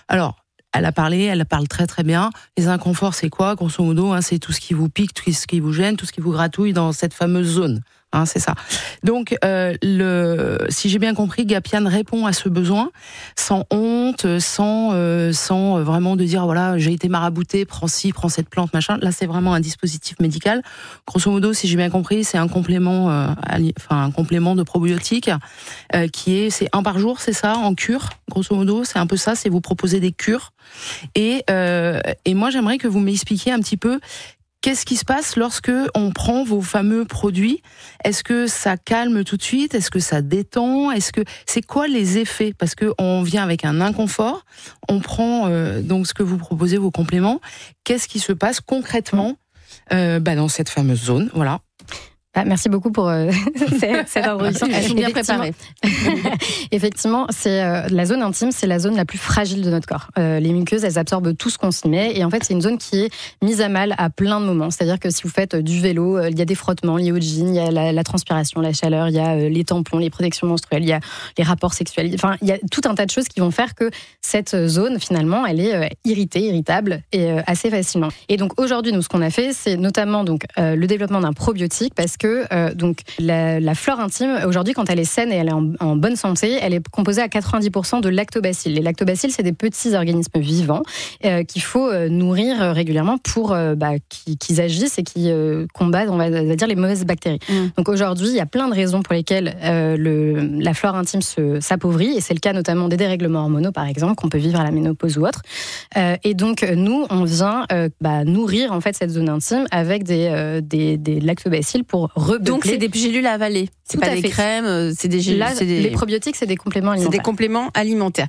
Alors, elle parle très très bien. Les inconforts, c'est quoi? Grosso modo, c'est tout ce qui vous pique, tout ce qui vous gêne, tout ce qui vous gratouille dans cette fameuse zone. C'est ça. Donc, si j'ai bien compris, Gapian répond à ce besoin sans honte, sans vraiment de dire voilà, j'ai été marabouté, prends ci, prends cette plante, machin. Là, c'est vraiment un dispositif médical. Grosso modo, si j'ai bien compris, c'est un complément, un complément de probiotiques c'est 1 par jour, c'est ça, en cure. Grosso modo, c'est un peu ça. C'est vous proposer des cures. Et moi, j'aimerais que vous m'expliquiez un petit peu. Qu'est-ce qui se passe lorsque on prend vos fameux produits? Est-ce que ça calme tout de suite? Est-ce que ça détend? C'est quoi les effets? Parce que on vient avec un inconfort, on prend donc ce que vous proposez, vos compléments. Qu'est-ce qui se passe concrètement dans cette fameuse zone? Voilà. Merci beaucoup pour cette introduction. Elles sont bien préparées. Effectivement, c'est la zone intime, c'est la zone la plus fragile de notre corps. Les muqueuses, elles absorbent tout ce qu'on s'y met, et en fait, c'est une zone qui est mise à mal à plein de moments. C'est-à-dire que si vous faites du vélo, il y a des frottements liés au jean, il y a la transpiration, la chaleur, il y a les tampons, les protections menstruelles, il y a les rapports sexuels. Enfin, il y a tout un tas de choses qui vont faire que cette zone, finalement, elle est irritable et assez facilement. Et donc aujourd'hui, nous, ce qu'on a fait, c'est notamment donc le développement d'un probiotique, parce que donc la flore intime aujourd'hui, quand elle est saine et elle est en bonne santé, elle est composée à 90% de lactobacilles. Les lactobacilles, c'est des petits organismes vivants qu'il faut nourrir régulièrement pour qu'ils agissent et qui combattent, on va dire, les mauvaises bactéries. Donc aujourd'hui, il y a plein de raisons pour lesquelles la flore intime s'appauvrit, et c'est le cas notamment des dérèglements hormonaux, par exemple, qu'on peut vivre à la ménopause ou autre. Et donc nous, on vient nourrir en fait cette zone intime avec des lactobacilles pour repeupler. Donc c'est des gélules à avaler, c'est pas des crèmes, c'est des gélules. Là, les probiotiques, c'est des compléments alimentaires. C'est des compléments alimentaires.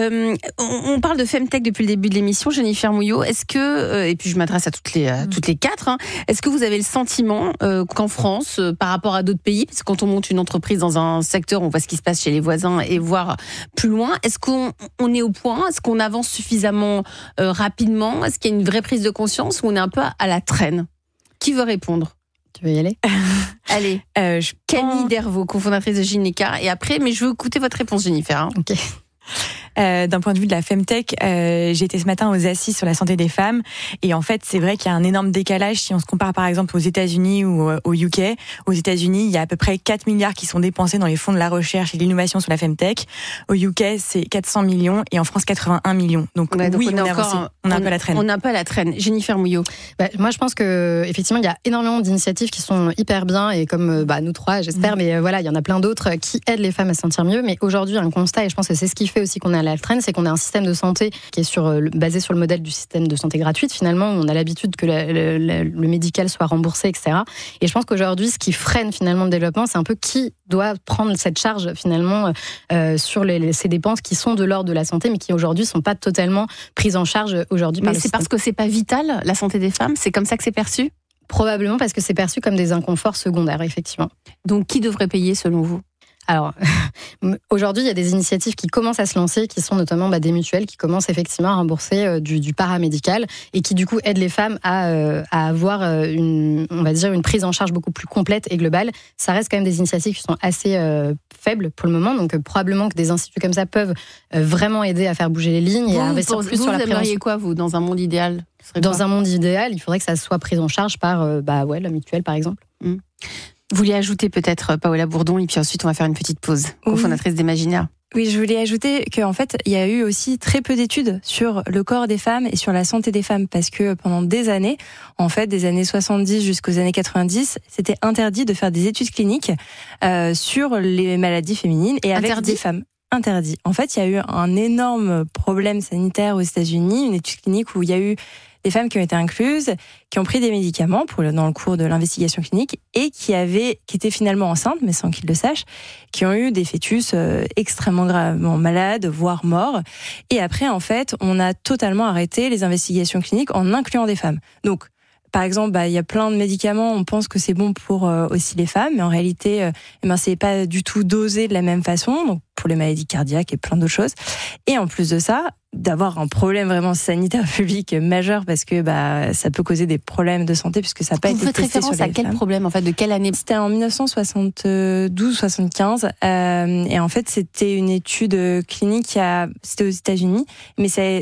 On parle de Femtech depuis le début de l'émission, Jennifer Mouillot. Est-ce que, et puis je m'adresse à toutes les quatre, est-ce que vous avez le sentiment qu'en France, par rapport à d'autres pays, parce que quand on monte une entreprise dans un secteur, on voit ce qui se passe chez les voisins et voir plus loin, est-ce qu'on est au point? Est-ce qu'on avance suffisamment rapidement? Est-ce qu'il y a une vraie prise de conscience, ou on est un peu à la traîne? Qui veut répondre? Tu veux y aller? Allez, Camille Dervaux, cofondatrice de Gynéca. Et après, mais je veux écouter votre réponse, Jennifer. Ok. D'un point de vue de la Femtech, j'ai été ce matin aux Assises sur la santé des femmes, et en fait c'est vrai qu'il y a un énorme décalage si on se compare par exemple aux États-Unis ou au UK. Aux États-Unis, il y a à peu près 4 milliards qui sont dépensés dans les fonds de la recherche et de l'innovation sur la Femtech. Au UK, c'est 400 millions, et en France 81 millions. Donc on est un peu à la traîne. On est un peu à la traîne. Jennifer Mouillot. Moi je pense que effectivement il y a énormément d'initiatives qui sont hyper bien, et comme nous trois, j'espère, mais voilà, il y en a plein d'autres qui aident les femmes à se sentir mieux. Mais aujourd'hui, un constat, et je pense que c'est ce qui fait aussi qu'on est à la traîne, c'est qu'on a un système de santé qui est basé sur le modèle du système de santé gratuite. Finalement, on a l'habitude que le médical soit remboursé, etc. Et je pense qu'aujourd'hui, ce qui freine finalement le développement, c'est un peu qui doit prendre cette charge finalement sur ces dépenses qui sont de l'ordre de la santé, mais qui aujourd'hui sont pas totalement prises en charge aujourd'hui par le système. Mais c'est parce que c'est pas vital, la santé des femmes? C'est comme ça que c'est perçu? Probablement parce que c'est perçu comme des inconforts secondaires, effectivement. Donc qui devrait payer selon vous? Alors, aujourd'hui, il y a des initiatives qui commencent à se lancer, qui sont notamment des mutuelles qui commencent effectivement à rembourser du paramédical, et qui du coup aident les femmes à avoir une prise en charge beaucoup plus complète et globale. Ça reste quand même des initiatives qui sont assez faibles pour le moment, donc probablement que des instituts comme ça peuvent vraiment aider à faire bouger les lignes et à investir plus sur la prévention. Vous aimeriez quoi, vous, dans un monde idéal? Dans un monde idéal, il faudrait que ça soit pris en charge par la mutuelle, par exemple. Vous vouliez ajouter peut-être Paola Bourdon, et puis ensuite on va faire une petite pause, cofondatrice d'Imagina. Oui, je voulais ajouter qu'en fait, il y a eu aussi très peu d'études sur le corps des femmes et sur la santé des femmes, parce que pendant des années, en fait, des années 70 jusqu'aux années 90, c'était interdit de faire des études cliniques sur les maladies féminines et avec des femmes. Interdit. En fait, il y a eu un énorme problème sanitaire aux États-Unis, une étude clinique où il y a eu des femmes qui ont été incluses, qui ont pris des médicaments dans le cours de l'investigation clinique, et qui étaient finalement enceintes, mais sans qu'ils le sachent, qui ont eu des fœtus extrêmement gravement malades, voire morts. Et après, en fait, on a totalement arrêté les investigations cliniques en incluant des femmes. Donc, par exemple, il y a plein de médicaments, on pense que c'est bon pour aussi les femmes, mais en réalité, c'est pas du tout dosé de la même façon, donc pour les maladies cardiaques et plein d'autres choses. Et en plus de ça, d'avoir un problème vraiment sanitaire public majeur, parce que ça peut causer des problèmes de santé, puisque ça n'a pas été testé sur les femmes. Vous faites référence à quel problème, en fait, de quelle année? C'était en 1972-75, et en fait c'était une étude clinique c'était aux États-Unis, mais ça